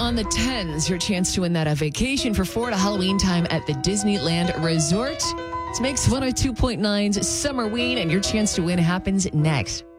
on the 10s, your chance to win that vacation for 4 to Halloween time at the Disneyland Resort. It's Mix 102.9's Summerween, and your chance to win happens next.